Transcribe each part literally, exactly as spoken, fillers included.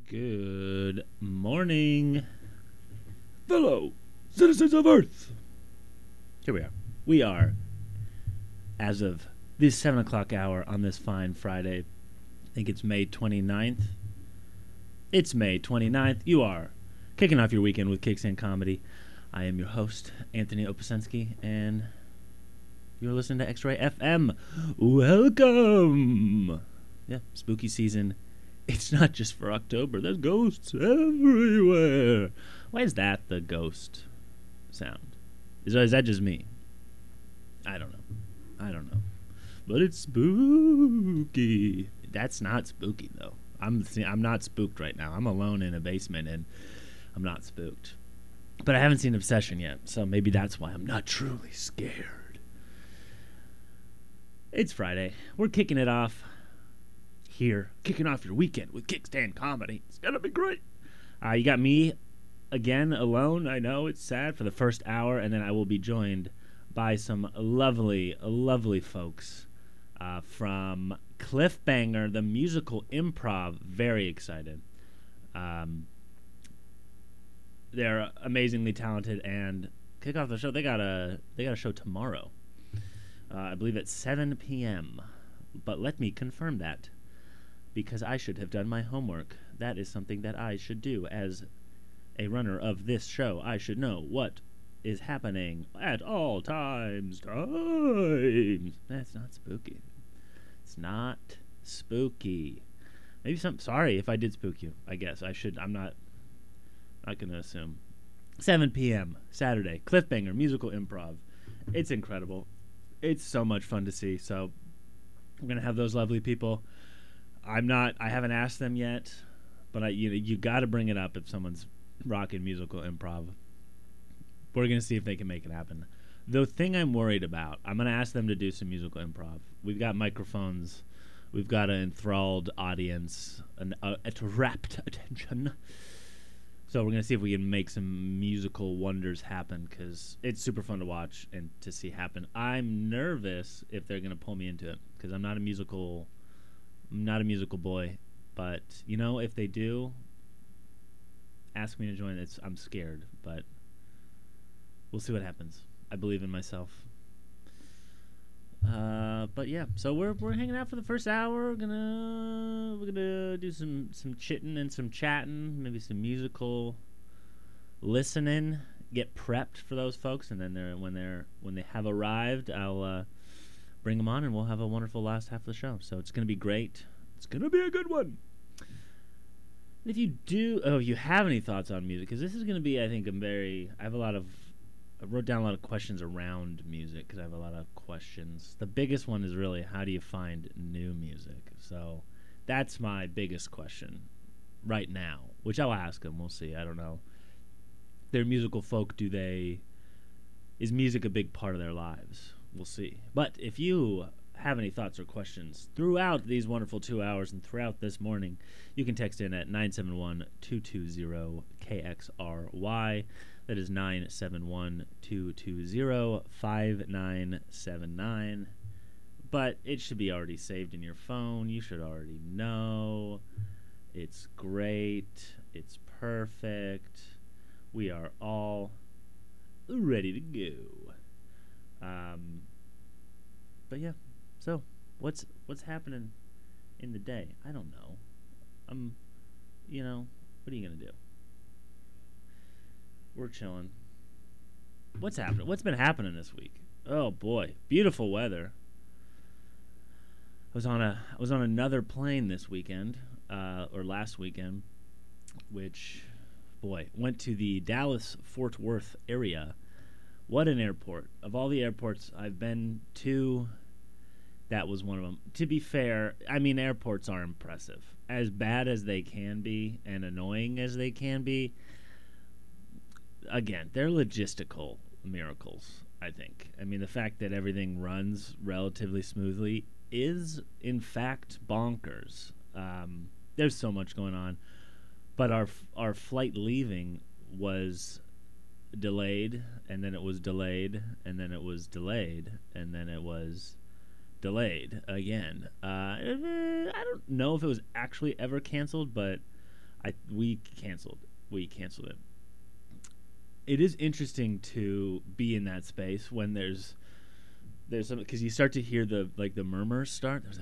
Good morning, fellow citizens of Earth. Here we are. We are, as of this seven o'clock hour on this fine Friday, I think it's May twenty-ninth. It's May twenty-ninth. You are kicking off your weekend with Kickstand Comedy. I am your host, Anthony Opasensky, and you're listening to X-Ray F M. Welcome! Yeah, spooky season. It's not just for October. There's ghosts everywhere. Why is that the ghost sound? Is, is that just me? I don't know. I don't know. But it's spooky. That's not spooky, though. I'm I'm not spooked right now. I'm alone in a basement, and I'm not spooked. But I haven't seen Obsession yet, so maybe that's why I'm not truly scared. It's Friday. We're kicking it off here, kicking off your weekend with Kickstand Comedy. It's gonna be great. Uh, you got me again alone. I know it's sad for the first hour, and then I will be joined by some lovely, lovely folks uh, from Cliffbanger, the musical improv. Very excited. Um, they're amazingly talented, and kick off the show. They got a they got a show tomorrow. Uh, I believe at seven p.m. But let me confirm that, because I should have done my homework. That is something that I should do as a runner of this show. I should know what is happening at all times. Times. That's not spooky. It's not spooky. Maybe some. Sorry if I did spook you. I guess I should. I'm not. Not gonna assume. seven p.m. Saturday. Cliffbanger musical improv. It's incredible. It's so much fun to see. So we're gonna have those lovely people. I'm not. I haven't asked them yet, but I you you got to bring it up if someone's rocking musical improv. We're gonna see if they can make it happen. The thing I'm worried about, I'm gonna ask them to do some musical improv. We've got microphones, we've got an enthralled audience, an uh, a rapt attention. So we're gonna see if we can make some musical wonders happen, because it's super fun to watch and to see happen. I'm nervous if they're gonna pull me into it, because I'm not a musical. I'm not a musical boy, but, you know, if they do ask me to join, it's, I'm scared, but we'll see what happens. I believe in myself. Uh, but yeah, so we're we're hanging out for the first hour. We're gonna we're gonna do some some chitting and some chatting, maybe some musical listening. Get prepped for those folks, and then they're when they're when they have arrived, I'll. Uh, Bring them on, and we'll have a wonderful last half of the show. So it's going to be great. It's going to be a good one. And if you do, oh, if you have any thoughts on music, because this is going to be, I think, a very, I have a lot of, I wrote down a lot of questions around music, because I have a lot of questions. The biggest one is really, how do you find new music? So that's my biggest question right now, which I'll ask them. We'll see. I don't know. They're musical folk. Do they, is music a big part of their lives? We'll see. But if you have any thoughts or questions throughout these wonderful two hours and throughout this morning, you can text in at nine seven one, two two zero, K X R Y. That is nine seven one, two two zero, five nine seven nine. But it should be already saved in your phone. You should already know. It's great. It's perfect. We are all ready to go. Um, but yeah, so what's what's happening in the day? I don't know. I'm, you know, what are you gonna do? We're chilling. What's happening? What's been happening this week? Oh boy, beautiful weather. I was on a I was on another plane this weekend, uh, or last weekend, which, boy, went to the Dallas-Fort Worth area. What an airport. Of all the airports I've been to, that was one of them. To be fair, I mean, airports are impressive. As bad as they can be and annoying as they can be, again, they're logistical miracles, I think. I mean, the fact that everything runs relatively smoothly is, in fact, bonkers. Um, there's so much going on. But our our flight leaving was delayed, and then it was delayed, and then it was delayed, and then it was delayed again. Uh, I don't know if it was actually ever canceled, but I we canceled. We canceled it. It is interesting to be in that space when there's there's some, because you start to hear the like the murmurs start. There's like,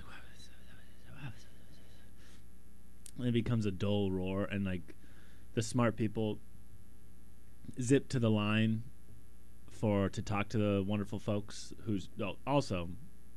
and it becomes a dull roar, and like the smart people zip to the line for to talk to the wonderful folks who's oh, also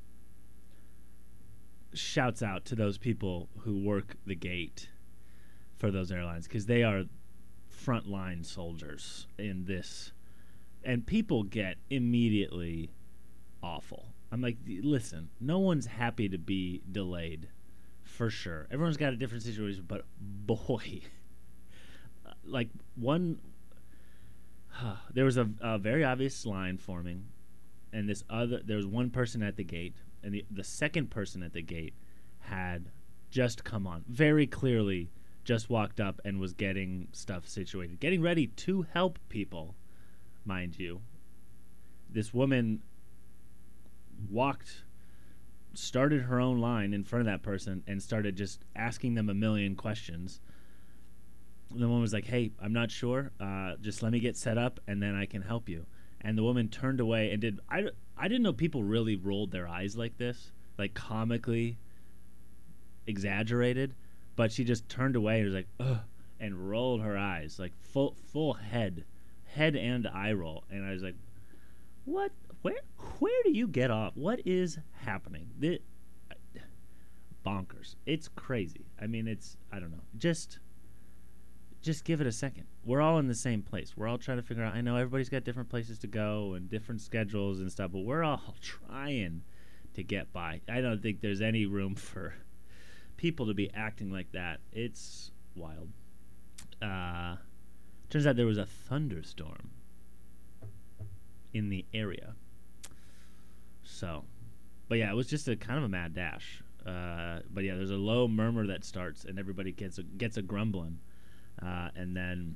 shouts out to those people who work the gate for those airlines, because they are frontline soldiers in this, and people get immediately awful. I'm like, listen, no one's happy to be delayed, for sure. Everyone's got a different situation, but boy, like one, uh, there was a, a very obvious line forming, and this other, there was one person at the gate, and the the second person at the gate had just come on, very clearly just walked up and was getting stuff situated, getting ready to help people, mind you. This woman walked, started her own line in front of that person and started just asking them a million questions. The woman was like, hey, I'm not sure. Uh, just let me get set up and then I can help you. And the woman turned away and did... I, I didn't know people really rolled their eyes like this, like comically exaggerated. But she just turned away and was like, ugh, and rolled her eyes, like full full head, head and eye roll. And I was like, what? Where where do you get off? What is happening? The, bonkers. It's crazy. I mean, it's, I don't know. Just, just give it a second. We're all in the same place. We're all trying to figure out, I know everybody's got different places to go and different schedules and stuff, but we're all trying to get by. I don't think there's any room for people to be acting like that. It's wild. Uh, turns out there was a thunderstorm in the area. So, but yeah, it was just a kind of a mad dash. Uh, but yeah, there's a low murmur that starts, and everybody gets a, gets a grumbling, uh, and then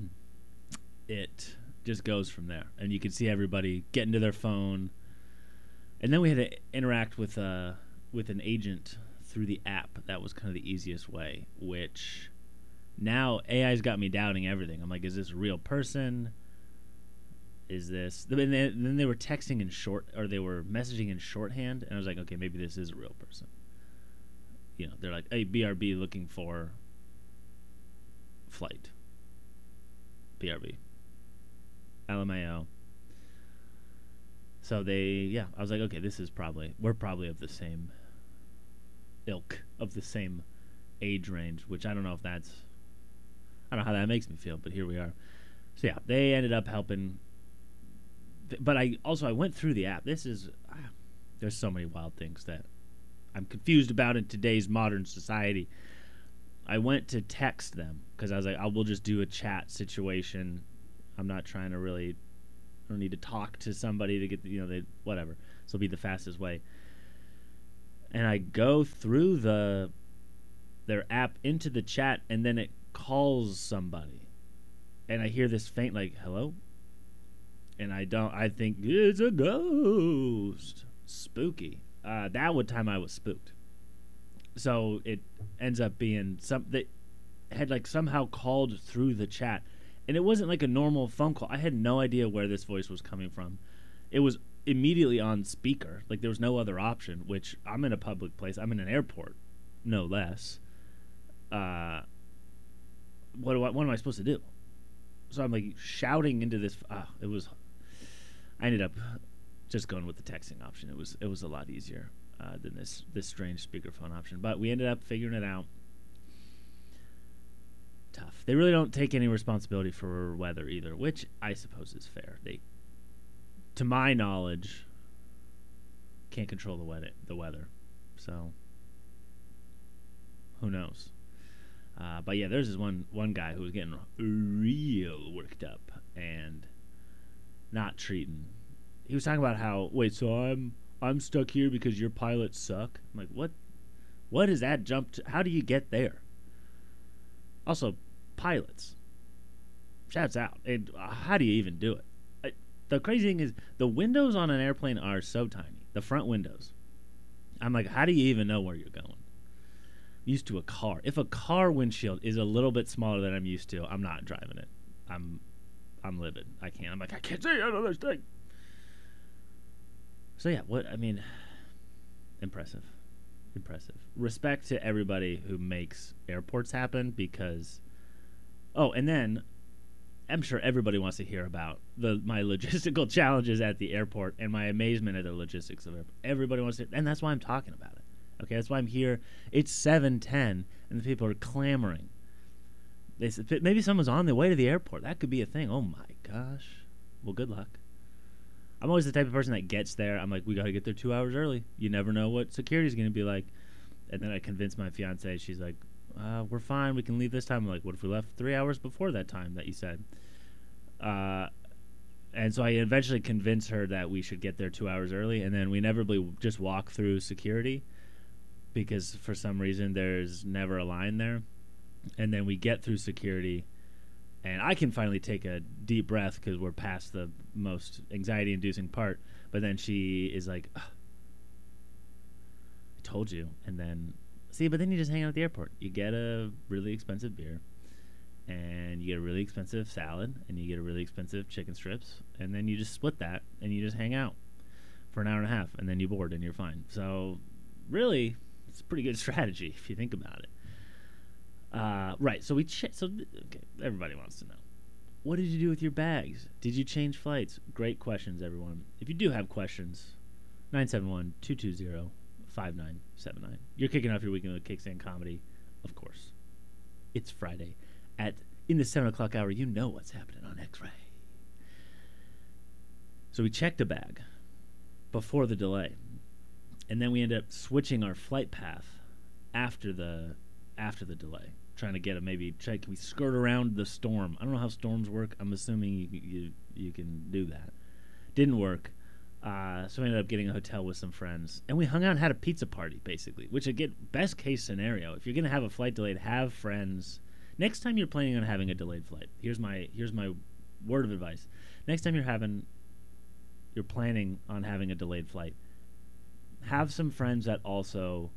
it just goes from there. And you can see everybody getting to their phone, and then we had to interact with uh with an agent through the app. That was kind of the easiest way, which now A I's got me doubting everything. I'm like, is this a real person? Is this... And then they were texting in short, or they were messaging in shorthand, and I was like, okay, maybe this is a real person. You know, they're like, hey, B R B looking for flight. B R B. L M A O. So they, yeah, I was like, okay, this is probably, we're probably of the same ilk, of the same age range, which I don't know if that's, I don't know how that makes me feel, but here we are. So yeah, they ended up helping, but I also, I went through the app. This is, ah, there's so many wild things that I'm confused about in today's modern society. I went to text them, because I was like, I will just do a chat situation. I'm not trying to really, I don't need to talk to somebody to get, the, you know, they, whatever. So it'll be the fastest way. And I go through the their app into the chat, and then it calls somebody, and I hear this faint like hello, and I don't. I think it's a ghost. Spooky. Uh, that one time I was spooked. So it ends up being some that had like somehow called through the chat, and it wasn't like a normal phone call. I had no idea where this voice was coming from. It was immediately on speaker, like there was no other option, which I'm in a public place, I'm in an airport, no less. Uh, what do I, what am I supposed to do? So I'm like shouting into this. Uh, it was. I ended up just going with the texting option. It was it was a lot easier uh, than this this strange speakerphone option. But we ended up figuring it out. Tough. They really don't take any responsibility for weather either, which I suppose is fair. They, to my knowledge, can't control the weather. The weather, so who knows? Uh, but yeah, there's this one one guy who was getting real worked up and not treating. He was talking about how wait, so I'm I'm stuck here because your pilots suck. I'm like, what? What is that jump to? How do you get there? Also, pilots. Shouts out. And uh, how do you even do it? I, the crazy thing is, the windows on an airplane are so tiny. The front windows. I'm like, how do you even know where you're going? used to a car. If a car windshield is a little bit smaller than I'm used to, I'm not driving it. I'm I'm livid. I can't. I'm like, I can't see out of this thing. So yeah, what I mean, impressive. Impressive. Respect to everybody who makes airports happen because oh, and then I'm sure everybody wants to hear about the my logistical challenges at the airport and my amazement at the logistics of it. Everybody wants to, and that's why I'm talking about it. Okay, that's why I'm here. It's seven ten, and the people are clamoring. They said maybe someone's on their way to the airport. That could be a thing. Oh my gosh. Well, good luck. I'm always the type of person that gets there. I'm like, we got to get there two hours early. You never know what security's going to be like. And then I convince my fiance. She's like, uh, we're fine. We can leave this time. I'm like, what if we left three hours before that time that you said? Uh, and so I eventually convince her that we should get there two hours early. And then we inevitably just walk through security because for some reason there's never a line there. And then we get through security. And I can finally take a deep breath because we're past the most anxiety-inducing part. But then she is like, I told you. And then, see, but then you just hang out at the airport. You get a really expensive beer. And you get a really expensive salad. And you get a really expensive chicken strips. And then you just split that. And you just hang out for an hour and a half. And then you board and you're fine. So, really, it's a pretty good strategy if you think about it. Uh, right, so we ch- so okay, everybody wants to know. What did you do with your bags? Did you change flights? Great questions, everyone. If you do have questions, nine seven one, two two zero, five nine seven nine. You're kicking off your weekend with Kickstand Comedy, of course. It's Friday. At in the seven o'clock hour, you know what's happening on X-Ray. So we checked a bag before the delay. And then we ended up switching our flight path after the after the delay, trying to get a maybe try, can we skirt around the storm? I don't know how storms work. I'm assuming you you, you can do that. Didn't work. Uh, so we ended up getting a hotel with some friends, and we hung out and had a pizza party, basically, which again, best case scenario. If you're going to have a flight delayed, have friends. Next time you're planning on having a delayed flight, here's my here's my word of advice. Next time you're having, you're planning on having a delayed flight, have some friends that also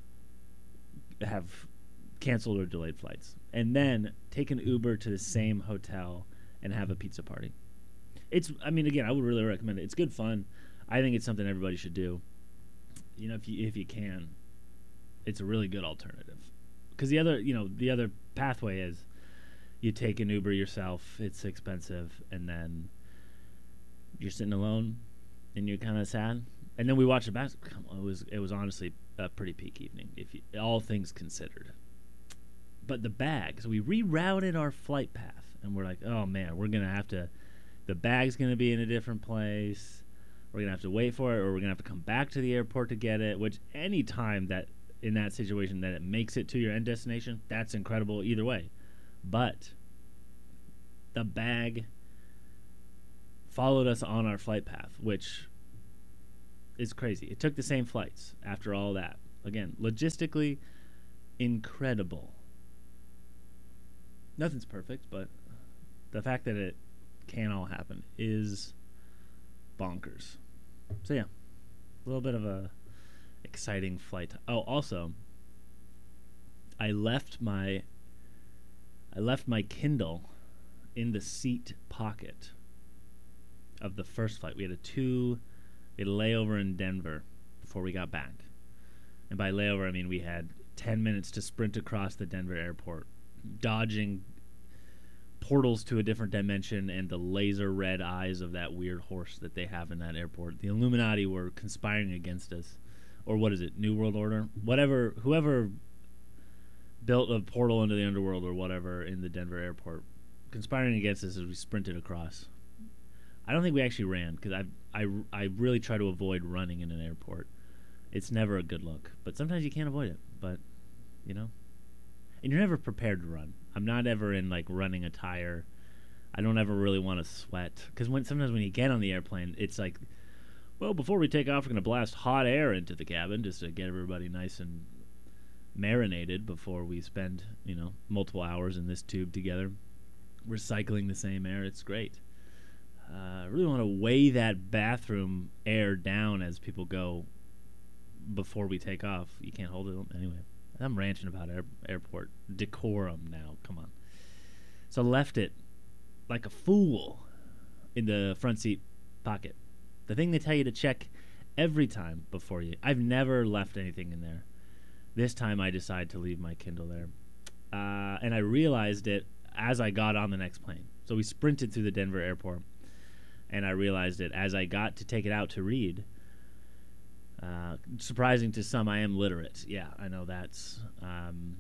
have canceled or delayed flights, and then take an Uber to the same hotel and have a pizza party. It's, I mean, again, I would really recommend it. It's good fun. I think it's something everybody should do. You know, if you if you can, it's a really good alternative. Because the other, you know, the other pathway is you take an Uber yourself. It's expensive, and then you're sitting alone, and you're kind of sad. And then we watched the basketball. It was it was honestly a pretty peak evening, if you, all things considered. But the bag, so we rerouted our flight path, and we're like, oh man, we're gonna have to. The bag's gonna be in a different place. We're gonna have to wait for it, or we're gonna have to come back to the airport to get it. Which any time that in that situation that it makes it to your end destination, that's incredible either way. But the bag followed us on our flight path, which is crazy. It took the same flights after all that. Again, logistically, incredible. Nothing's perfect, but the fact that it can all happen is bonkers. So yeah, a little bit of a exciting flight. Oh, also, I left my I left my Kindle in the seat pocket of the first flight. We had a two we had a layover in Denver before we got back. And by layover, I mean we had ten minutes to sprint across the Denver airport, dodging portals to a different dimension and the laser red eyes of that weird horse that they have in that airport. The Illuminati were conspiring against us. Or what is it? New World Order? Whatever, whoever built a portal into the underworld or whatever in the Denver airport, conspiring against us as we sprinted across. I don't think we actually ran because I I I really try to avoid running in an airport. It's never a good look, but sometimes you can't avoid it. But you know, and you're never prepared to run. I'm not ever in like running attire. I don't ever really want to sweat because when sometimes when you get on the airplane, it's like, well, before we take off, we're gonna blast hot air into the cabin just to get everybody nice and marinated before we spend you know multiple hours in this tube together, recycling the same air. It's great. I uh, really want to weigh that bathroom air down as people go before we take off. You can't hold it anyway. I'm ranting about air, airport decorum now. Come on. So left it like a fool in the front seat pocket. The thing they tell you to check every time before you. I've never left anything in there. This time I decide to leave my Kindle there. Uh, and I realized it as I got on the next plane. So we sprinted through the Denver airport, and I realized it as I got to take it out to read. Uh, surprising to some, I am literate. Yeah, I know that's... Um,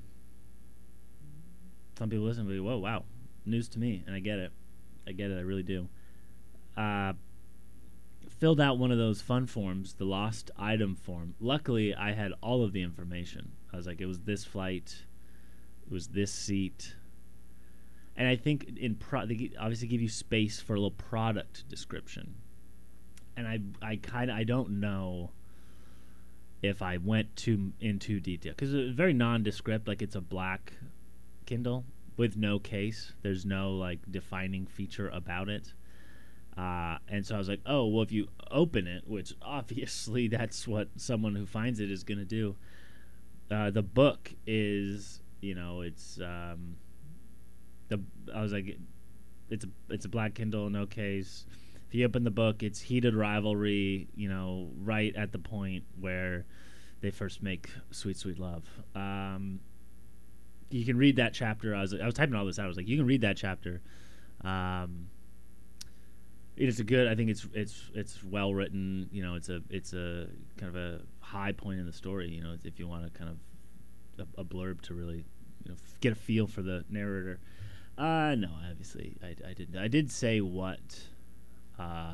some people listen to me, whoa, wow, news to me, and I get it. I get it, I really do. Uh, filled out one of those fun forms, the lost item form. Luckily, I had all of the information. I was like, it was this flight, it was this seat. And I think in pro- they obviously give you space for a little product description. And I I kind of I don't know if I went too into detail because it's very nondescript. Like it's a black Kindle with no case. There's no like defining feature about it. Uh, and so I was like, oh well, if you open it, which obviously that's what someone who finds it is going to do. Uh, the book is, you know, it's. Um, The I was like, it's a it's a black Kindle, no case. If you open the book, it's heated rivalry, you know, right at the point where they first make sweet sweet love. Um, you can read that chapter. I was I was typing all this out. I was like, you can read that chapter. Um, it's a good. I think it's it's it's well written. You know, it's a it's a kind of a high point in the story. You know, if you want to kind of a, a blurb to really, you know, f- get a feel for the narrator. Uh, no, obviously, I, I didn't. I did say what, uh,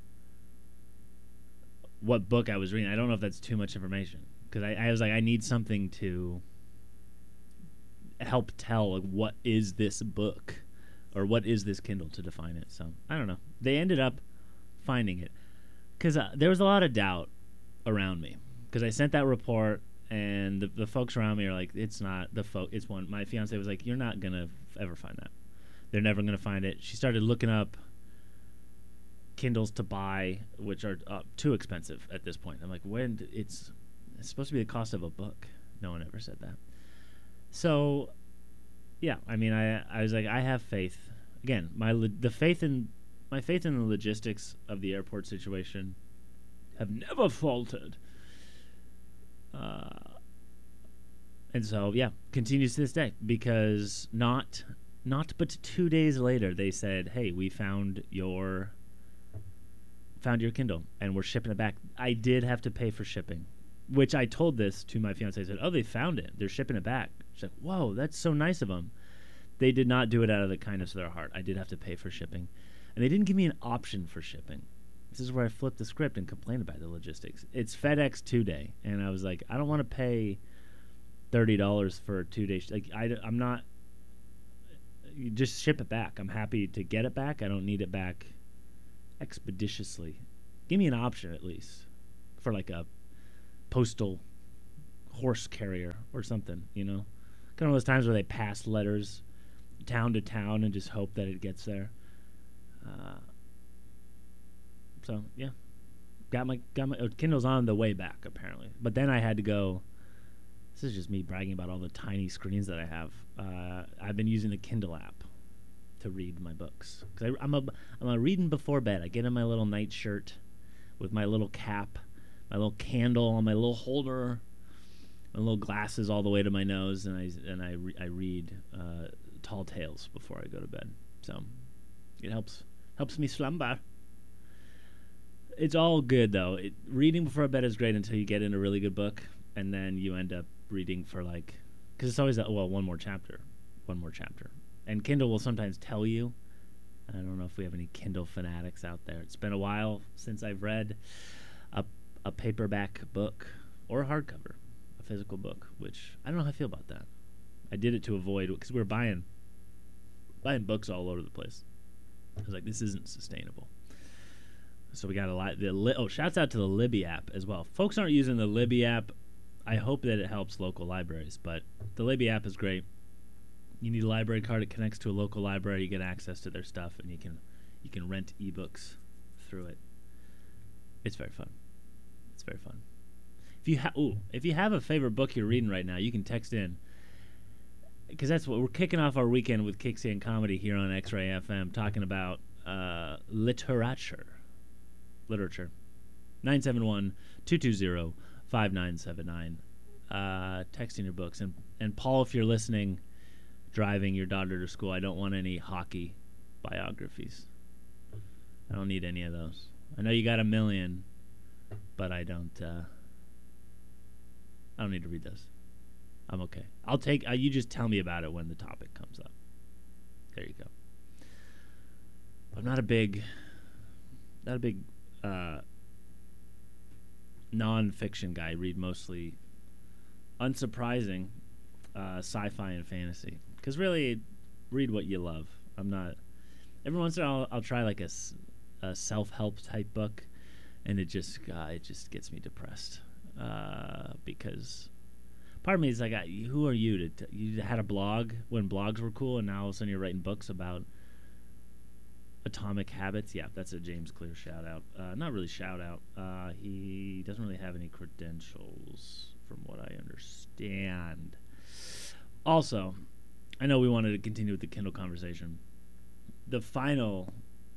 what book I was reading. I don't know if that's too much information because I, I was like, I need something to help tell like, what is this book or what is this Kindle to define it. So I don't know. They ended up finding it because uh, there was a lot of doubt around me because I sent that report. And the, the folks around me are like, it's not the folk. It's one. My fiance was like, you're not gonna f- ever find that. They're never gonna find it. She started looking up Kindles to buy, which are uh, too expensive at this point. I'm like, when d- it's it's supposed to be the cost of a book. No one ever said that. So, yeah, I mean, I I was like, I have faith. Again, my lo- the faith in my faith in the logistics of the airport situation have never faltered. Uh, and so, yeah, continues to this day because not not but two days later they said, hey, we found your found your Kindle and we're shipping it back. I did have to pay for shipping, which I told this to my fiance. I said, oh, they found it. They're shipping it back. She's like, whoa, that's so nice of them. They did not do it out of the kindness of their heart. I did have to pay for shipping. And they didn't give me an option for shipping. This is where I flipped the script and complained about the logistics. It's FedEx two-day, and I was like, I don't want to pay thirty dollars for a two-day. Sh- like, I, I'm not. You just ship it back. I'm happy to get it back. I don't need it back expeditiously. Give me an option at least for like a postal horse carrier or something. You know, kind of those times where they pass letters town to town and just hope that it gets there. Uh, So yeah, got my got my uh, Kindle's on the way back apparently. But then I had to go. This is just me bragging about all the tiny screens that I have. Uh, I've been using the Kindle app to read my books because I'm a I'm a reading before bed. I get in my little night shirt with my little cap, my little candle on my little holder, my little glasses all the way to my nose, and I and I re- I read uh, tall tales before I go to bed. So it helps helps me slumber. It's all good though. It, reading before bed is great until you get in a really good book, and then you end up reading for like, because it's always that, well, one more chapter, one more chapter, and Kindle will sometimes tell you. I don't know if we have any Kindle fanatics out there. It's been a while since I've read a a paperback book or a hardcover, a physical book. Which I don't know how I feel about that. I did it to avoid because we were buying buying books all over the place. I was like, this isn't sustainable. So we got a lot. The li- oh, shouts out to the Libby app as well. Folks aren't using the Libby app. I hope that it helps local libraries, but the Libby app is great. You need a library card. It connects to a local library. You get access to their stuff, and you can you can rent ebooks through it. It's very fun. It's very fun. If you ha- ooh, if you have a favorite book you're reading right now, you can text in. Because that's what we're kicking off our weekend with Kickstand Comedy here on X-Ray F M, talking about uh, literature. Literature. nine seven one, two two zero, five nine seven nine. Uh, texting your books. And, and Paul, if you're listening, driving your daughter to school, I don't want any hockey biographies. I don't need any of those. I know you got a million, but I don't, uh, I don't need to read those. I'm okay. I'll take. Uh, you just tell me about it when the topic comes up. There you go. I'm not a big, not a big uh, non-fiction guy. I read mostly, unsurprising, uh, sci-fi and fantasy. Because really, read what you love. I'm not. Every once in a while, I'll, I'll try like a, a self-help type book, and it just uh, it just gets me depressed uh, because. Part of me is like, who are you to? T- you had a blog when blogs were cool, and now all of a sudden you're writing books about Atomic Habits. Yeah, that's a James Clear shout out. Uh, not really shout out. Uh, he doesn't really have any credentials, from what I understand. Also, I know we wanted to continue with the Kindle conversation. The final.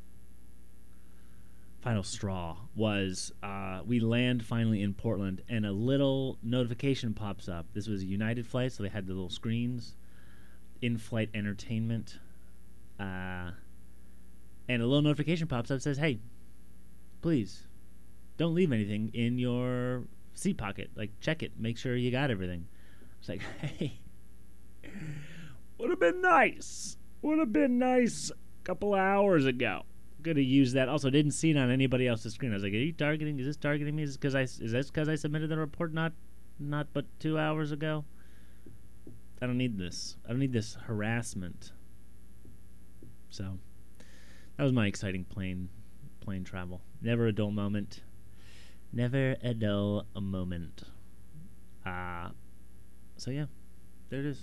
Final straw was uh, we land finally in Portland, and a little notification pops up. This was a United flight, so they had the little screens, in-flight entertainment, uh, and a little notification pops up that says, "Hey, please, don't leave anything in your seat pocket. Like, check it, make sure you got everything." It's like, hey, would have been nice. Would have been nice a couple of hours ago. Could have used that. Also, didn't see it on anybody else's screen. I was like, "Are you targeting? Is this targeting me? Is because I is this because I submitted the report not not but two hours ago? I don't need this. I don't need this harassment." So that was my exciting plane plane travel. Never a dull moment. Never a dull moment. Uh so yeah, there it is.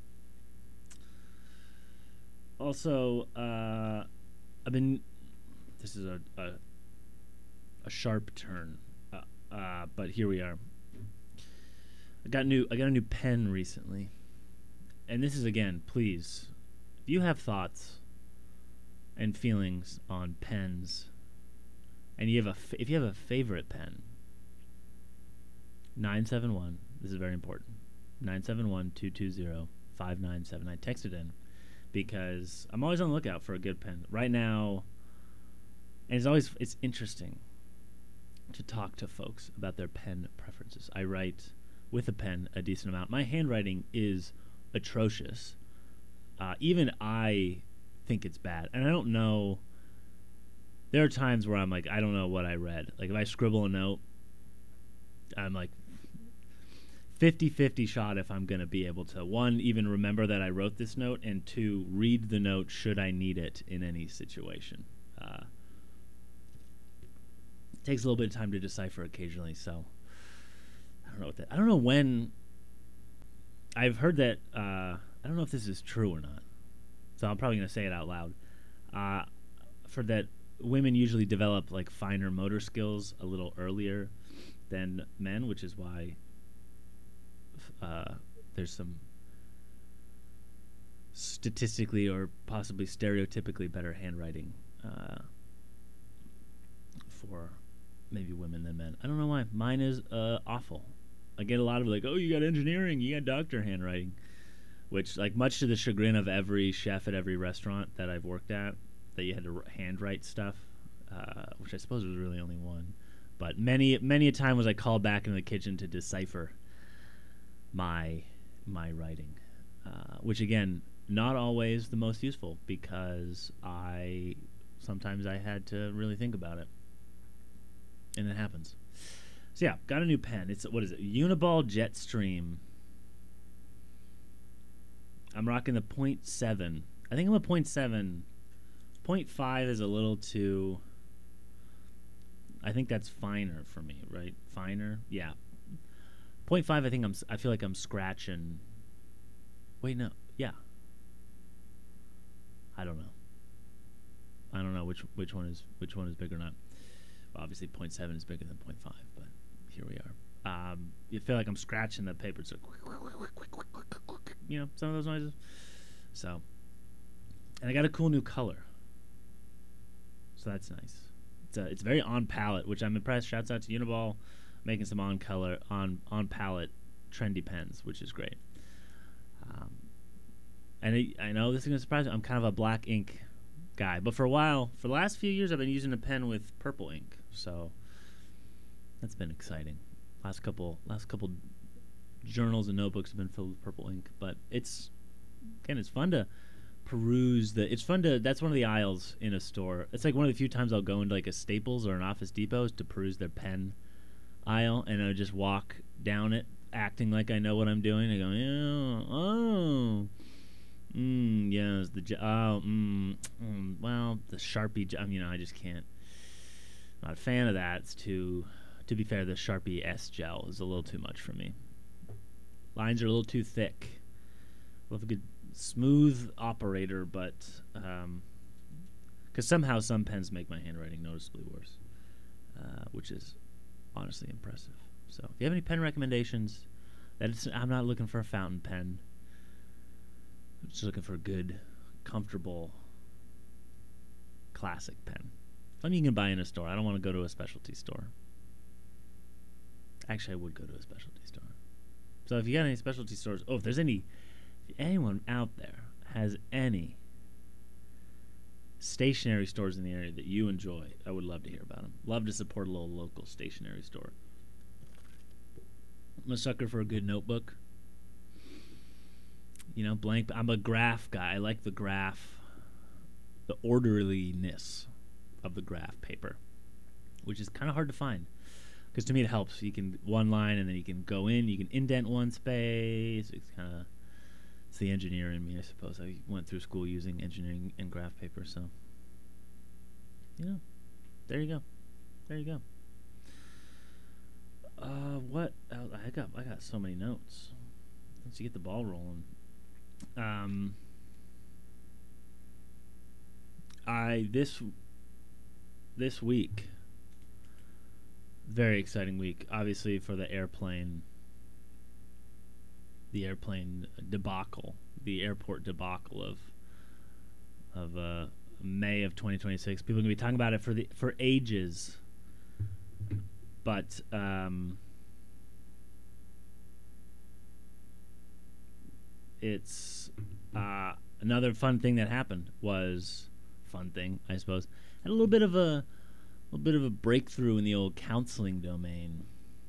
Also, uh, I've been. This is a a, a sharp turn, uh, uh, but here we are. I got new. I got a new pen recently, and this is again. Please, if you have thoughts and feelings on pens, and you have a f- if you have a favorite pen, nine seven one. This is very important. Nine seven one two two zero five nine seven nine. Text it in, because I'm always on the lookout for a good pen. Right now. And it's always it's interesting to talk to folks about their pen preferences. I write with a pen a decent amount. My handwriting is atrocious. Uh, even I think it's bad. And I don't know. There are times where I'm like, I don't know what I read. Like if I scribble a note, I'm like fifty-fifty shot if I'm going to be able to, one, even remember that I wrote this note, and two, read the note should I need it in any situation. Uh Takes a little bit of time to decipher occasionally, so I don't know what that. I don't know when. I've heard that. Uh, I don't know if this is true or not, so I'm probably going to say it out loud. Uh, for that, women usually develop like finer motor skills a little earlier than men, which is why uh, there's some statistically or possibly stereotypically better handwriting uh, for. Maybe women than men. I don't know why. Mine is uh, awful. I get a lot of like, oh, you got engineering, you got doctor handwriting, which, like, much to the chagrin of every chef at every restaurant that I've worked at, that you had to handwrite stuff, uh, which I suppose was really only one. But many, many a time was I called back into the kitchen to decipher my my writing, uh, which again, not always the most useful, because I sometimes I had to really think about it. And it happens. So yeah, got a new pen. It's what is it? Uniball Jetstream. I'm rocking the point seven. I think I'm a point seven. point five is a little too. I think that's finer for me, right? Finer, yeah. point five. I think I'm. I feel like I'm scratching. Wait, no, yeah. I don't know. I don't know which which one is which one is bigger or not. Obviously, point seven is bigger than point five, but here we are. Um, you feel like I'm scratching the paper. It's like, you know, some of those noises. So, and I got a cool new color. So that's nice. It's a, it's very on palette, which I'm impressed. Shouts out to Uniball, making some on color, on on palette, trendy pens, which is great. Um, and it, I know this is gonna surprise you. I'm kind of a black ink guy, but for a while, for the last few years, I've been using a pen with purple ink. So that's been exciting. Last couple, last couple journals and notebooks have been filled with purple ink, but it's again, it's fun to peruse the. It's fun to. That's one of the aisles in a store. It's like one of the few times I'll go into like a Staples or an Office Depot is to peruse their pen aisle, and I just walk down it, acting like I know what I'm doing. I go, yeah, oh, mm, yes, the oh, mm, mm, well, the Sharpie. I mean, you know, I just can't. Not a fan of that. It's too. To be fair, the Sharpie S gel is a little too much for me. Lines are a little too thick. Love a good smooth operator, but because um, somehow some pens make my handwriting noticeably worse, uh, which is honestly impressive. So if you have any pen recommendations, that is, I'm not looking for a fountain pen. I'm just looking for a good, comfortable, classic pen. Something you can buy in a store. I don't want to go to a specialty store. Actually, I would go to a specialty store. So if you got any specialty stores, oh, if there's any, if anyone out there has any stationery stores in the area that you enjoy, I would love to hear about them. Love to support a little local stationery store. I'm a sucker for a good notebook. You know, blank. I'm a graph guy. I like the graph, the orderliness of the graph paper, which is kind of hard to find. Because to me it helps. You can one line and then you can go in. You can indent one space. It's kind of it's the engineer in me, I suppose. I went through school using engineering and graph paper, so yeah. There you go. There you go. Uh, what? Else? I got I got so many notes. Once you get the ball rolling, um, I this this week. Very exciting week, obviously, for the airplane, the airplane debacle, the airport debacle of of uh, May of twenty twenty-six. People are gonna be talking about it for the for ages, but um, it's uh, another fun thing that happened was fun thing, I suppose. Had a little bit of a. A little bit of a breakthrough in the old counseling domain,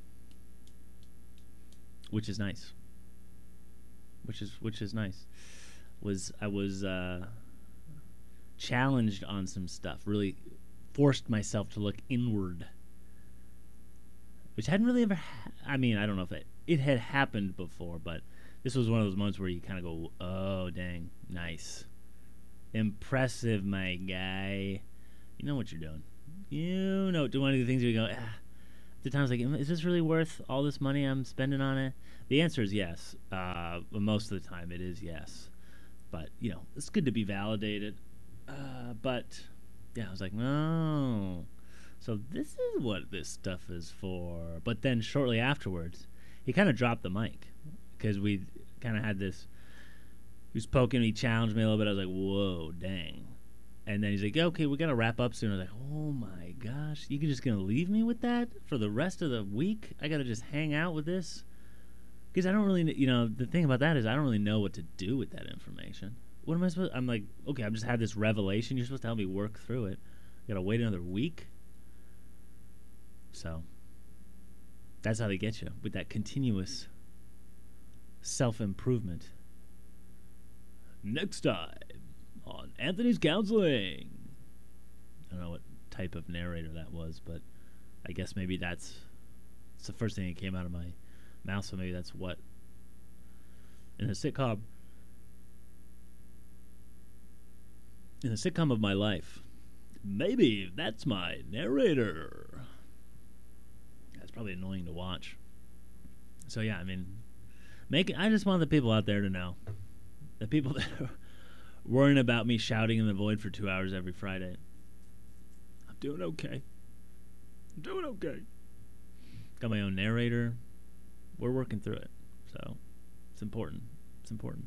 which is nice. Which is which is nice. Was I was uh, challenged on some stuff. Really forced myself to look inward, which hadn't really ever. Ha- I mean, I don't know if it it had happened before, but this was one of those moments where you kind of go, "Oh, dang, nice, impressive, my guy. You know what you're doing." You know, do one of the things where you go, ah. At the time I was like, is this really worth all this money I'm spending on it? The answer is yes. Uh, most of the time it is yes. But, you know, it's good to be validated. Uh, but, yeah, I was like, no. So this is what this stuff is for. But then shortly afterwards, he kind of dropped the mic. Because we kind of had this, he was poking me, challenged me a little bit. I was like, whoa, dang. And then he's like, okay, we got to wrap up soon. I was like, oh, my gosh. You just going to leave me with that for the rest of the week? I got to just hang out with this? Because I don't really, you know, the thing about that is I don't really know what to do with that information. What am I supposed to, I'm like, okay, I've just had this revelation. You're supposed to help me work through it. I got to wait another week? So that's how they get you, with that continuous self-improvement. Next time on Anthony's Counseling. I don't know what type of narrator that was, but I guess maybe that's, it's the first thing that came out of my mouth, so maybe that's what, in a sitcom, in a sitcom of my life, maybe that's my narrator. That's probably annoying to watch. So yeah, I mean, make it, I just want the people out there to know, the people that are worrying about me shouting in the void for two hours every Friday. I'm doing okay. I'm doing okay. Got my own narrator. We're working through it, so it's important. It's important.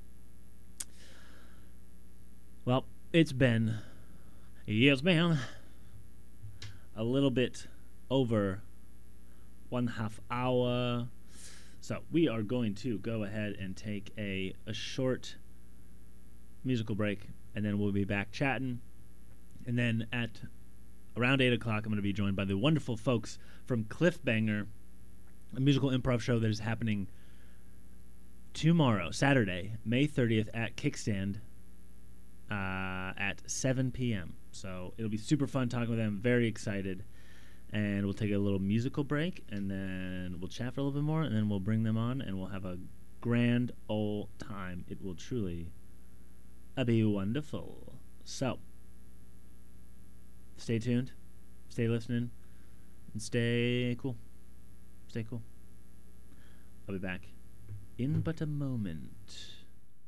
Well, it's been, yes, man, a little bit over one half hour. So we are going to go ahead and take a, a short musical break, and then we'll be back chatting. And then at around eight o'clock, I'm going to be joined by the wonderful folks from Cliffbanger, a musical improv show that is happening tomorrow, Saturday, May thirtieth at Kickstand uh, at seven p.m. So it'll be super fun talking with them. Very excited. And we'll take a little musical break, and then we'll chat for a little bit more, and then we'll bring them on, and we'll have a grand old time. It will truly uh, be wonderful. So, stay tuned, stay listening, and stay cool. Stay cool. I'll be back in but a moment.